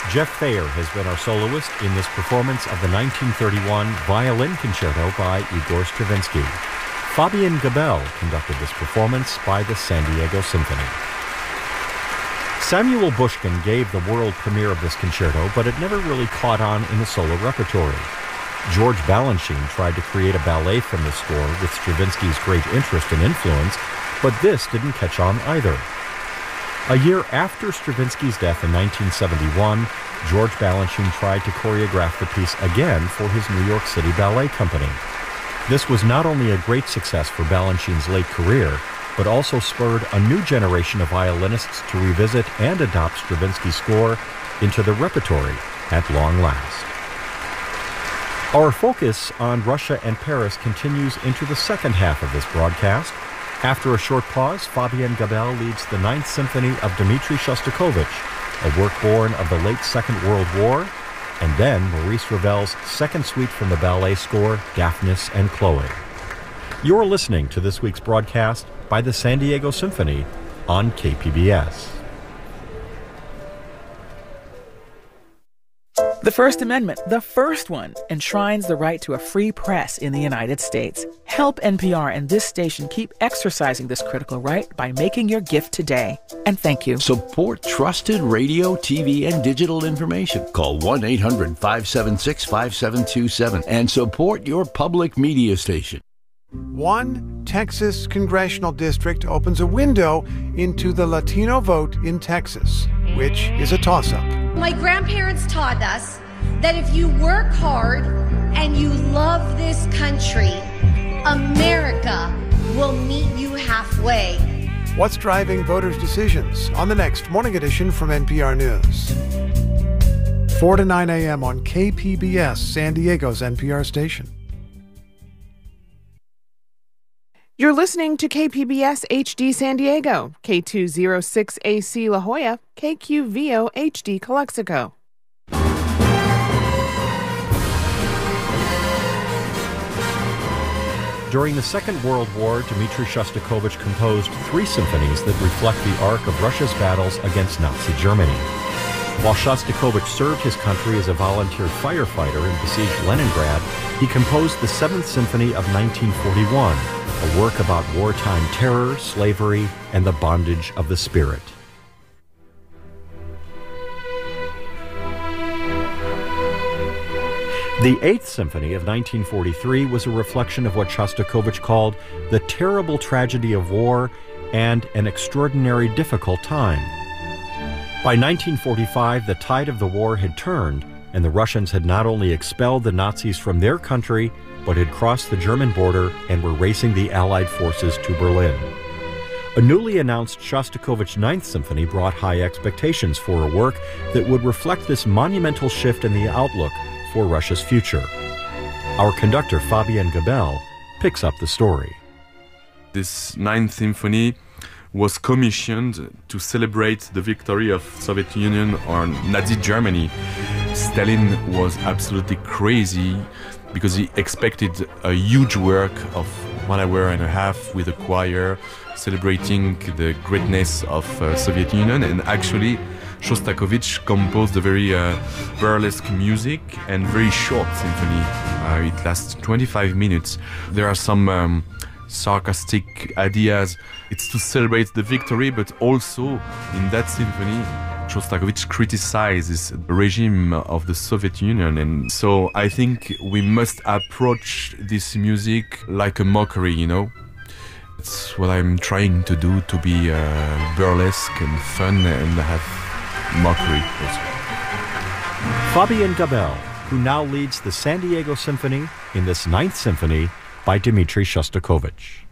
Jeff Thayer has been our soloist in this performance of the 1931 Violin Concerto by Igor Stravinsky. Fabien Gabel conducted this performance by the San Diego Symphony. Samuel Bushkin gave the world premiere of this concerto, but it never really caught on in the solo repertory. George Balanchine tried to create a ballet from the score with Stravinsky's great interest and influence, but this didn't catch on either. A year after Stravinsky's death in 1971, George Balanchine tried to choreograph the piece again for his New York City Ballet Company. This was not only a great success for Balanchine's late career, but also spurred a new generation of violinists to revisit and adopt Stravinsky's score into the repertory at long last. Our focus on Russia and Paris continues into the second half of this broadcast. After a short pause, Fabien Gabel leads the Ninth Symphony of Dmitri Shostakovich, a work born of the late Second World War, and then Maurice Ravel's second suite from the ballet score, Daphnis and Chloe. You're listening to this week's broadcast by the San Diego Symphony on KPBS. The First Amendment, the first one, enshrines the right to a free press in the United States. Help NPR and this station keep exercising this critical right by making your gift today. And thank you. Support trusted radio, TV, and digital information. Call 1-800-576-5727 and support your public media station. One Texas congressional district opens a window into the Latino vote in Texas, which is a toss-up. My grandparents taught us that if you work hard and you love this country, America will meet you halfway. What's driving voters' decisions on the next Morning Edition from NPR News. 4 to 9 a.m. on KPBS, San Diego's NPR station. You're listening to KPBS HD San Diego, K206AC La Jolla, KQVO HD Calexico. During the Second World War, Dmitri Shostakovich composed 3 symphonies that reflect the arc of Russia's battles against Nazi Germany. While Shostakovich served his country as a volunteer firefighter in besieged Leningrad, he composed the 7th Symphony of 1941, a work about wartime terror, slavery, and the bondage of the spirit. The 8th Symphony of 1943 was a reflection of what Shostakovich called the terrible tragedy of war and an extraordinary difficult time. By 1945, the tide of the war had turned, and the Russians had not only expelled the Nazis from their country, but had crossed the German border and were racing the Allied forces to Berlin. A newly announced Shostakovich Ninth Symphony brought high expectations for a work that would reflect this monumental shift in the outlook for Russia's future. Our conductor, Fabien Gabel, picks up the story. This Ninth Symphony was commissioned to celebrate the victory of Soviet Union on Nazi Germany. Stalin was absolutely crazy because he expected a huge work of 1 hour and a half with a choir celebrating the greatness of Soviet Union, and actually Shostakovich composed a very burlesque music and very short symphony. It lasts 25 minutes. There are some sarcastic ideas. It's to celebrate the victory, but also in that symphony Shostakovich criticizes the regime of the Soviet Union, and so I think we must approach this music like a mockery, you know. It's what I'm trying to do, to be burlesque and fun and have mockery also. Fabien Gabel, who now leads the San Diego Symphony in this Ninth Symphony by Dmitri Shostakovich.